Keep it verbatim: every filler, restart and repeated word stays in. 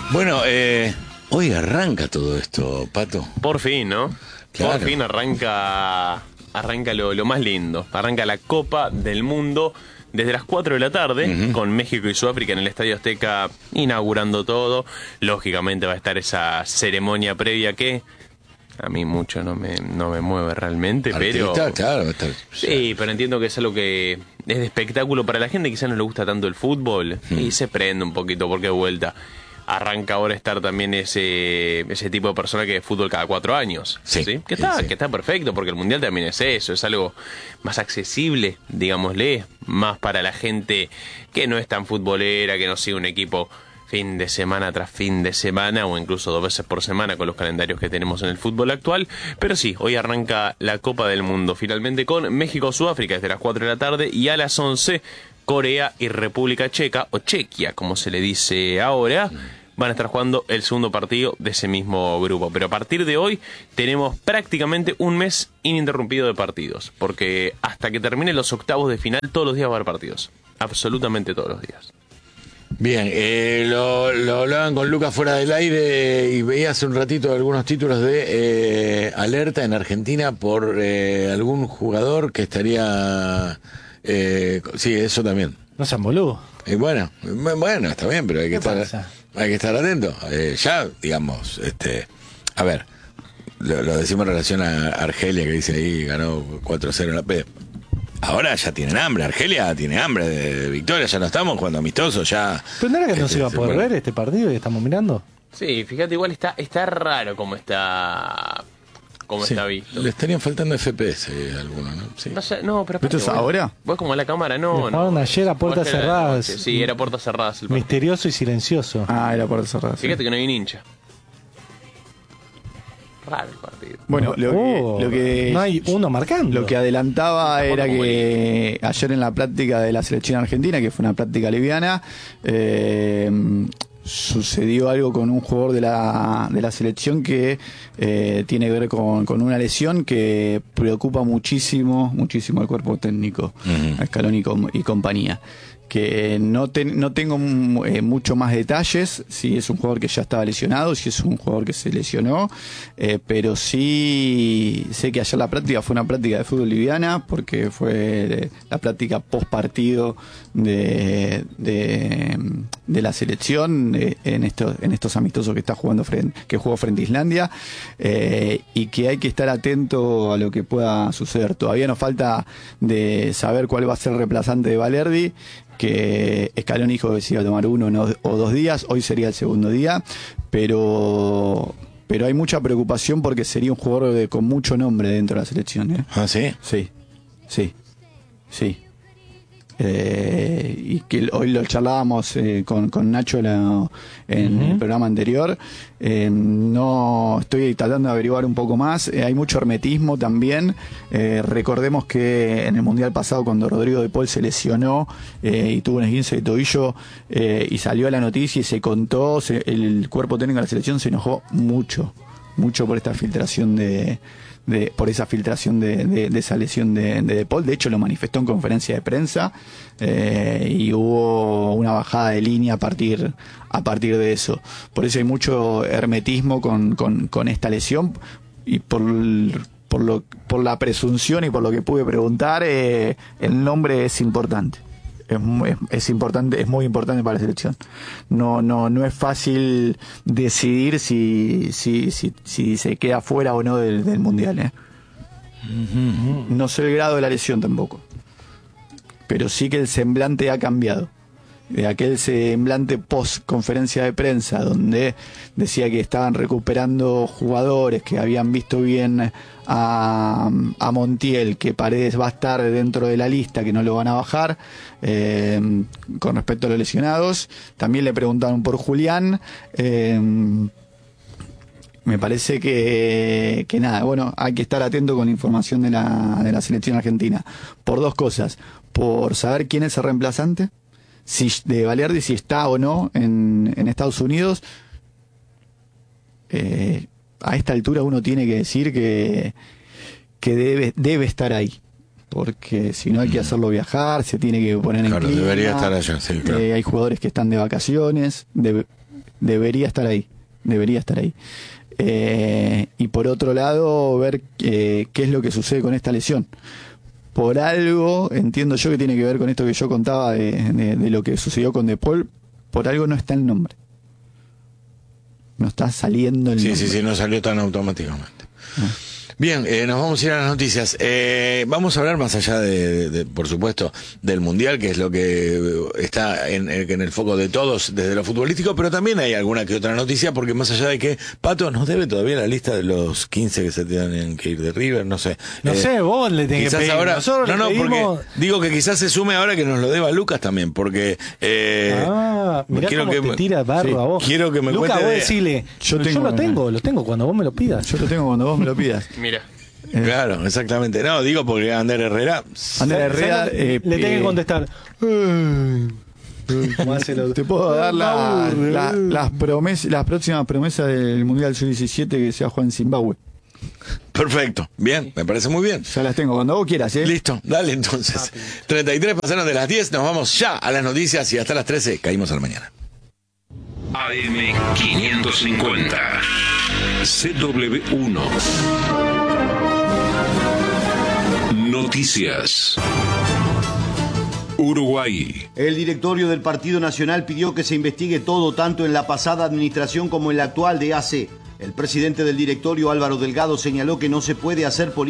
Bueno, eh, hoy arranca todo esto, Pato. Por fin, ¿no? Claro. Por fin arranca, arranca lo, lo más lindo. Arranca la Copa del Mundo desde las cuatro de la tarde, uh-huh. con México y Sudáfrica en el Estadio Azteca inaugurando todo. Lógicamente va a estar esa ceremonia previa que a mí mucho no me, no me mueve realmente, Artista, pero... claro, va a estar... Sí, pero entiendo que es algo que es de espectáculo para la gente que quizás no le gusta tanto el fútbol, uh-huh. y se prende un poquito porque de vuelta... Arranca ahora a estar también ese ese tipo de persona que es fútbol cada cuatro años. Sí, ¿sí? Que, está, sí, sí. que está perfecto, porque el Mundial también es eso, es algo más accesible, digámosle, más para la gente que no es tan futbolera, que no sigue un equipo fin de semana tras fin de semana, o incluso dos veces por semana con los calendarios que tenemos en el fútbol actual. Pero sí, hoy arranca la Copa del Mundo, finalmente con México-Sudáfrica desde las cuatro de la tarde, y a las once, Corea y República Checa, o Chequia, como se le dice ahora, van a estar jugando el segundo partido de ese mismo grupo. Pero a partir de hoy tenemos prácticamente un mes ininterrumpido de partidos, porque hasta que terminen los octavos de final todos los días va a haber partidos, absolutamente todos los días. Bien, eh, lo, lo hablaban con Lucas fuera del aire y veía hace un ratito algunos títulos de eh, alerta en Argentina por eh, algún jugador que estaría... Eh, sí, eso también. No sean boludo. Y bueno, bueno, está bien, pero hay que estar... Pasa? Hay que estar atento. Eh, ya, digamos, este, a ver, lo, lo decimos en relación a Argelia, que dice ahí, ganó cuatro cero en la P. Ahora ya tienen hambre, Argelia tiene hambre de victoria, ya no estamos jugando amistosos, ya... ¿Pero no era que este, no se iba a poder bueno. ver este partido que estamos mirando? Sí, fíjate, igual está está raro como está como Sí, está visto. le estarían faltando F P S eh, algunos, ¿no? Sí. No sé, no, pero ¿Esto aparte, es bueno, ahora? Vos como a la cámara, Le no, jugaron no. ayer a puertas Vos era- cerradas. Sí, era puertas cerradas el partido. Misterioso y silencioso. Ah, era por cerrar. sí. Fíjate que no hay un hincha. Raro el partido. Bueno, lo Oh, que, lo que no hay uno marcando. Lo que adelantaba era Tampoco que ayer en la práctica de la selección argentina, que fue una práctica liviana, eh, sucedió algo con un jugador de la, de la selección que eh, tiene que ver con, con una lesión que preocupa muchísimo, muchísimo al cuerpo técnico, Uh-huh. a Scaloni y, com- y compañía. Que no, te- no tengo mm, eh, mucho más detalles, si es un jugador que ya estaba lesionado, si es un jugador que se lesionó, eh, pero sí sé que ayer la práctica fue una práctica de fútbol liviana, porque fue la práctica post partido de, de, de la selección eh, en, estos, en estos amistosos que está jugando frente, que jugó frente a Islandia, eh, y que hay que estar atento a lo que pueda suceder. Todavía nos falta de saber cuál va a ser el reemplazante de Valerdi, que Scaloni dijo que se iba a tomar uno no, o dos días, hoy sería el segundo día, pero pero hay mucha preocupación porque sería un jugador de, con mucho nombre dentro de la selección. ¿eh? Ah, ¿sí? Sí, sí, sí. Eh, y que hoy lo charlábamos eh, con, con Nacho la, en Uh-huh. el programa anterior. Eh, no estoy tratando de averiguar un poco más. Eh, hay mucho hermetismo también. Eh, recordemos que en el mundial pasado, cuando Rodrigo de Paul se lesionó eh, y tuvo un esguince de tobillo eh, y salió la noticia y se contó, se, el cuerpo técnico de la selección se enojó mucho, mucho por esta filtración de. De, por esa filtración de, de, de esa lesión de, de De Paul. De hecho lo manifestó en conferencia de prensa eh, y hubo una bajada de línea a partir a partir de eso. Por eso hay mucho hermetismo con, con, con esta lesión, y por, por, lo, por la presunción y por lo que pude preguntar, eh, el nombre es importante. Es, es, es importante, es muy importante para la selección. No, no, no es fácil decidir si, si, si, si se queda fuera o no del, del mundial, ¿eh? Uh-huh. No sé el grado de la lesión tampoco, pero sí que el semblante ha cambiado. De aquel semblante post conferencia de prensa donde decía que estaban recuperando jugadores, que habían visto bien a, a Montiel, que Paredes va a estar dentro de la lista, que no lo van a bajar, eh, con respecto a los lesionados. También le preguntaron por Julián. eh, Me parece que, que nada, bueno, hay que estar atento con la información de la, de la selección argentina. Por dos cosas. Por saber quién es el reemplazante, si de Valerdi, si está o no en, en Estados Unidos. Eh, a esta altura uno tiene que decir que, que debe, debe estar ahí. Porque si no hay que hacerlo viajar, se tiene que poner en Claro, clima. debería estar allá, sí, claro. Eh, hay jugadores que están de vacaciones. De, debería estar ahí, debería estar ahí. Eh, y por otro lado, ver eh, qué es lo que sucede con esta lesión. Por algo, entiendo yo que tiene que ver con esto que yo contaba de, de, de lo que sucedió con De Paul, por algo no está el nombre. No está saliendo el Sí, nombre. sí, sí, no salió tan automáticamente. Ah. Bien, eh, nos vamos a ir a las noticias. Eh, vamos a hablar más allá de, de, de, por supuesto, del Mundial, que es lo que está en, en el foco de todos desde lo futbolístico, pero también hay alguna que otra noticia, porque más allá de que Pato nos debe todavía la lista de los quince que se tienen que ir de River, no sé. No Eh, sé, vos le tenés que Quizás pedir. ahora, Nosotros no, le no, pedimos... porque digo que quizás se sume ahora que nos lo deba Lucas también, porque eh, Ah, mirá quiero cómo que te me- tira barro sí, a vos. quiero que me Luca, cuente vos de- decile, Yo yo, tengo- lo tengo, lo tengo cuando vos me lo pidas. Yo lo tengo cuando vos me lo pidas. Mira. Eh, Claro, exactamente. No, digo porque Ander Herrera. Ander Herrera, ¿Sabes? eh, le tenés eh, que contestar. "Ay, ay", como hace el otro. Te puedo dar la- Aburre, la- eh. las, promes- las próximas promesas del Mundial sub diecisiete que se va a jugar en Zimbabue. Perfecto. Bien, me parece muy bien. Ya las tengo, cuando vos quieras, ¿eh? Listo, dale entonces. treinta y tres pasaron de las diez, nos vamos ya a las noticias y hasta las trece caímos a la mañana. A M quinientos cincuenta, C W uno. Noticias. Uruguay. El directorio del Partido Nacional pidió que se investigue todo, tanto en la pasada administración como en la actual de A C. El presidente del directorio, Álvaro Delgado, señaló que no se puede hacer política